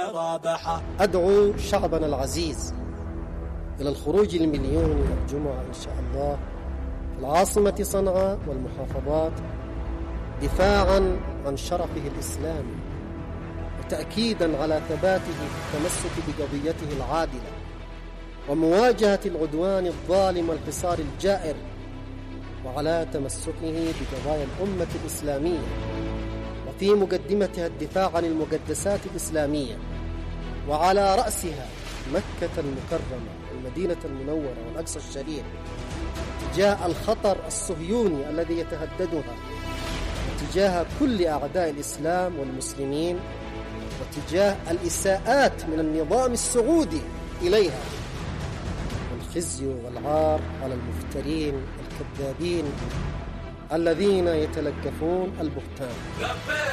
رابحة. أدعو شعبنا العزيز إلى الخروج المليوني الجمعة إن شاء الله في العاصمة صنعاء والمحافظات، دفاعا عن شرفه الإسلامي وتأكيدا على ثباته في التمسك بقضيته العادلة ومواجهة العدوان الظالم والحصار الجائر، وعلى تمسكه بقضايا الأمة الإسلامية وفي مقدمتها الدفاع عن المقدسات الإسلامية، وعلى رأسها مكة المكرمة والمدينة المنورة والأقصى الشريف، تجاه الخطر الصهيوني الذي يتهددها، وتجاه كل أعداء الإسلام والمسلمين، وتجاه الإساءات من النظام السعودي إليها، والخزي والعار على المفترين الكذابين الذين يتلقفون البهتان.